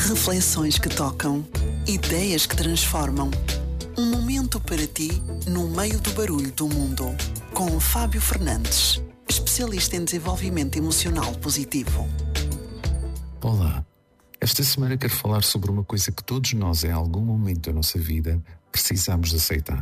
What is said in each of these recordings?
Reflexões que tocam, ideias que transformam. Um momento para ti no meio do barulho do mundo. Com Fábio Fernandes, especialista em desenvolvimento emocional positivo. Olá, esta semana quero falar sobre uma coisa que todos nós, em algum momento da nossa vida, precisamos de aceitar.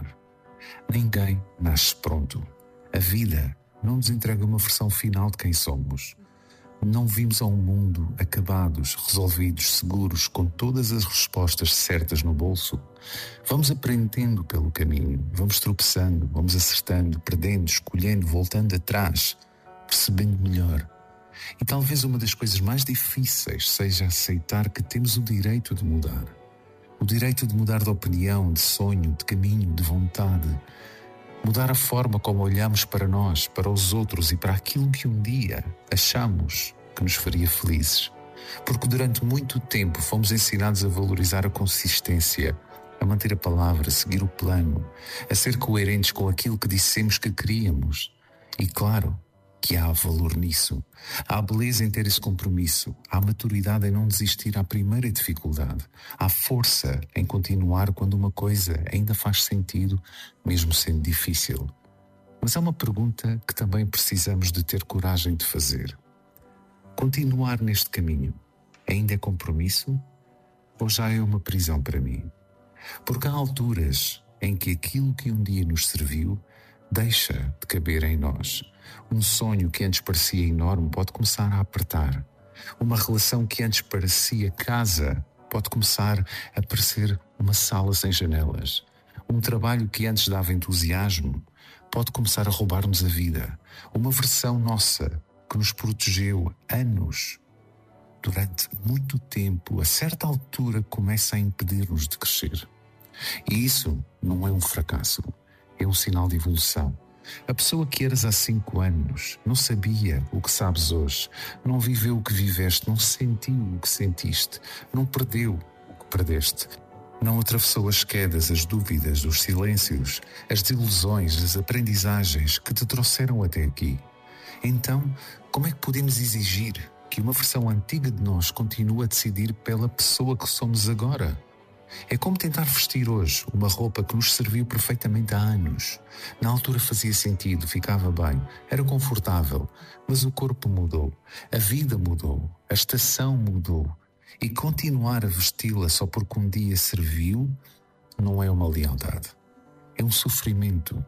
Ninguém nasce pronto. A vida não nos entrega uma versão final de quem somos. Não vimos ao mundo acabados, resolvidos, seguros, com todas as respostas certas no bolso. Vamos aprendendo pelo caminho, vamos tropeçando, vamos acertando, perdendo, escolhendo, voltando atrás, percebendo melhor. E talvez uma das coisas mais difíceis seja aceitar que temos o direito de mudar. O direito de mudar de opinião, de sonho, de caminho, de vontade. Mudar a forma como olhamos para nós, para os outros e para aquilo que um dia achamos que nos faria felizes. Porque durante muito tempo fomos ensinados a valorizar a consistência, a manter a palavra, a seguir o plano, a ser coerentes com aquilo que dissemos que queríamos. E claro que há valor nisso. Há beleza em ter esse compromisso. Há maturidade em não desistir à primeira dificuldade. Há força em continuar quando uma coisa ainda faz sentido, mesmo sendo difícil. Mas há uma pergunta que também precisamos de ter coragem de fazer. Continuar neste caminho ainda é compromisso ou já é uma prisão para mim? Porque há alturas em que aquilo que um dia nos serviu deixa de caber em nós. Um sonho que antes parecia enorme pode começar a apertar. Uma relação que antes parecia casa pode começar a parecer uma sala sem janelas. Um trabalho que antes dava entusiasmo pode começar a roubar-nos a vida. Uma versão nossa que nos protegeu anos, durante muito tempo, a certa altura começa a impedir-nos de crescer. E isso não é um fracasso. É um sinal de evolução. A pessoa que eras há 5 anos não sabia o que sabes hoje, não viveu o que viveste, não sentiu o que sentiste, não perdeu o que perdeste, não atravessou as quedas, as dúvidas, os silêncios, as desilusões, as aprendizagens que te trouxeram até aqui. Então, como é que podemos exigir que uma versão antiga de nós continue a decidir pela pessoa que somos agora? É como tentar vestir hoje uma roupa que nos serviu perfeitamente há anos. Na altura fazia sentido, ficava bem, era confortável, mas o corpo mudou, a vida mudou, a estação mudou. E continuar a vesti-la só porque um dia serviu não é uma lealdade, é um sofrimento.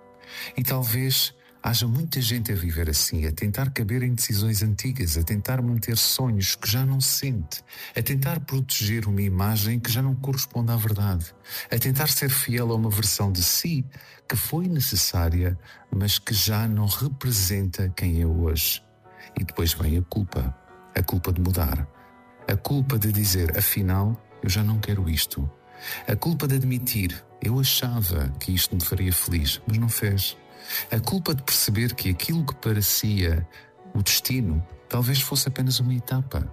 E talvez haja muita gente a viver assim, a tentar caber em decisões antigas, a tentar manter sonhos que já não sente, a tentar proteger uma imagem que já não corresponde à verdade, a tentar ser fiel a uma versão de si que foi necessária, mas que já não representa quem é hoje. E depois vem a culpa de mudar, a culpa de dizer, afinal, eu já não quero isto, a culpa de admitir, eu achava que isto me faria feliz, mas não fez. A culpa de perceber que aquilo que parecia o destino talvez fosse apenas uma etapa.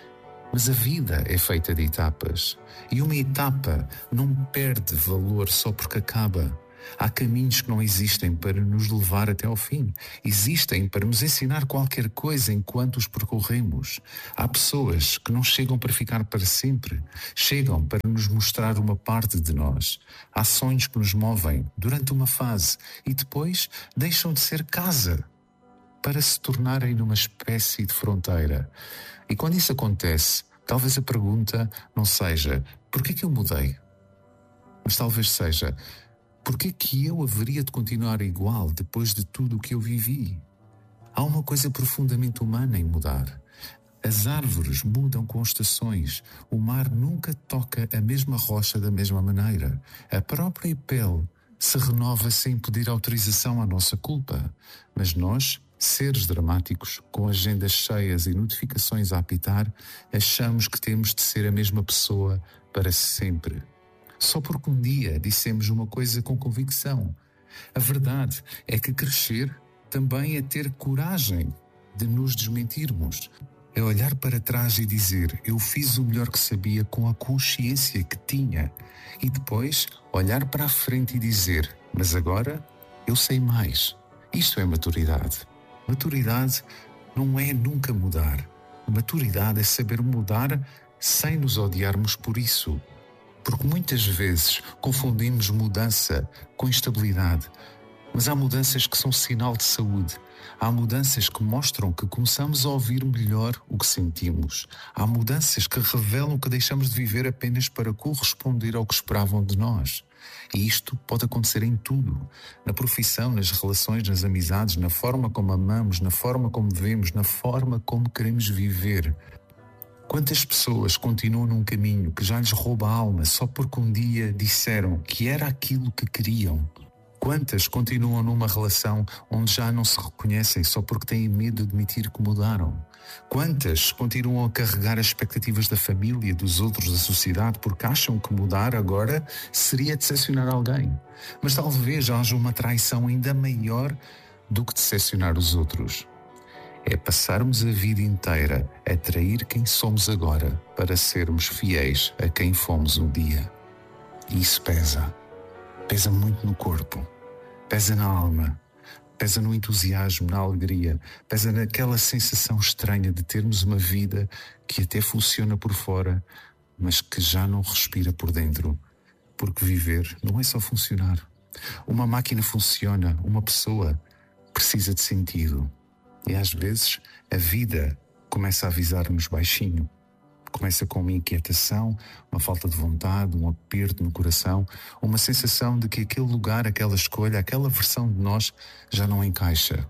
Mas a vida é feita de etapas. E uma etapa não perde valor só porque acaba. Há caminhos que não existem para nos levar até ao fim. Existem para nos ensinar qualquer coisa enquanto os percorremos. Há pessoas que não chegam para ficar para sempre. Chegam para nos mostrar uma parte de nós. Há sonhos que nos movem durante uma fase e depois deixam de ser casa para se tornarem numa espécie de fronteira. E quando isso acontece, talvez a pergunta não seja porquê que eu mudei? Mas talvez seja porquê que eu haveria de continuar igual depois de tudo o que eu vivi? Há uma coisa profundamente humana em mudar. As árvores mudam com estações. O mar nunca toca a mesma rocha da mesma maneira. A própria pele se renova sem pedir autorização à nossa culpa. Mas nós, seres dramáticos, com agendas cheias e notificações a apitar, achamos que temos de ser a mesma pessoa para sempre. Só porque um dia dissemos uma coisa com convicção. A verdade é que crescer também é ter coragem de nos desmentirmos. É olhar para trás e dizer, eu fiz o melhor que sabia com a consciência que tinha. E depois olhar para a frente e dizer, mas agora eu sei mais. Isto é maturidade. Maturidade não é nunca mudar. Maturidade é saber mudar sem nos odiarmos por isso. Porque muitas vezes confundimos mudança com instabilidade. Mas há mudanças que são sinal de saúde. Há mudanças que mostram que começamos a ouvir melhor o que sentimos. Há mudanças que revelam que deixamos de viver apenas para corresponder ao que esperavam de nós. E isto pode acontecer em tudo. Na profissão, nas relações, nas amizades, na forma como amamos, na forma como vivemos, na forma como queremos viver. Quantas pessoas continuam num caminho que já lhes rouba a alma só porque um dia disseram que era aquilo que queriam? Quantas continuam numa relação onde já não se reconhecem só porque têm medo de admitir que mudaram? Quantas continuam a carregar as expectativas da família, dos outros, da sociedade, porque acham que mudar agora seria decepcionar alguém? Mas talvez haja uma traição ainda maior do que decepcionar os outros. É passarmos a vida inteira a trair quem somos agora para sermos fiéis a quem fomos um dia. E isso pesa. Pesa muito no corpo, pesa na alma, pesa no entusiasmo, na alegria, pesa naquela sensação estranha de termos uma vida que até funciona por fora, mas que já não respira por dentro. Porque viver não é só funcionar. Uma máquina funciona, uma pessoa precisa de sentido. E às vezes a vida começa a avisar-nos baixinho. Começa com uma inquietação, uma falta de vontade, um aperto no coração, uma sensação de que aquele lugar, aquela escolha, aquela versão de nós já não encaixa.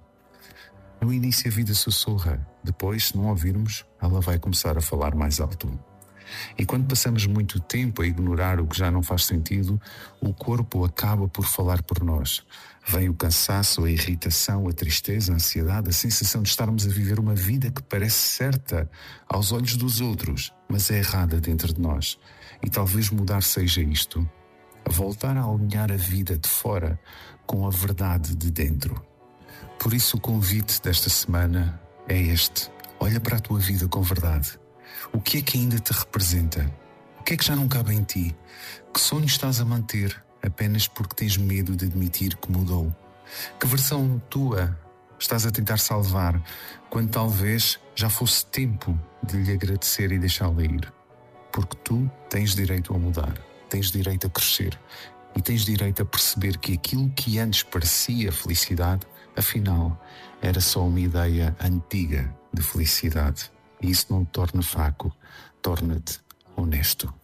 No início a vida sussurra, depois, se não ouvirmos, ela vai começar a falar mais alto. E quando passamos muito tempo a ignorar o que já não faz sentido, o corpo acaba por falar por nós. Vem o cansaço, a irritação, a tristeza, a ansiedade, a sensação de estarmos a viver uma vida que parece certa aos olhos dos outros, mas é errada dentro de nós. E talvez mudar seja isto, voltar a alinhar a vida de fora com a verdade de dentro. Por isso o convite desta semana é este: olha para a tua vida com verdade. O que é que ainda te representa? O que é que já não cabe em ti? Que sonho estás a manter apenas porque tens medo de admitir que mudou? Que versão tua estás a tentar salvar quando talvez já fosse tempo de lhe agradecer e deixá-la ir? Porque tu tens direito a mudar, tens direito a crescer e tens direito a perceber que aquilo que antes parecia felicidade, afinal, era só uma ideia antiga de felicidade. E isso não te torna fraco, torna-te honesto.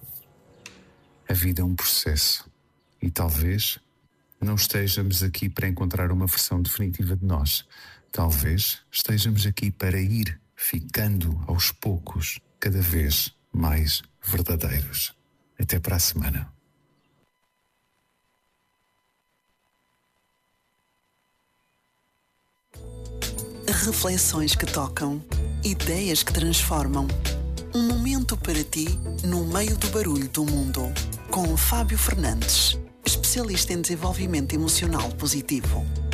A vida é um processo e talvez não estejamos aqui para encontrar uma versão definitiva de nós. Talvez estejamos aqui para ir ficando aos poucos, cada vez mais verdadeiros. Até para a semana. Reflexões que tocam, ideias que transformam. Um momento para ti no meio do barulho do mundo. Com Fábio Fernandes, especialista em desenvolvimento emocional positivo.